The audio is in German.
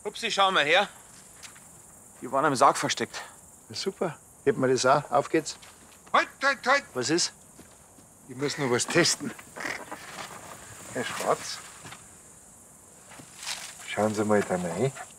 Upsi, schau mal her. Die waren im Sarg versteckt. Ja, super. Hebt mir das auch. Auf geht's. Halt, halt, halt! Was ist? Ich muss noch was testen. Herr Schwarz, schauen Sie mal da rein.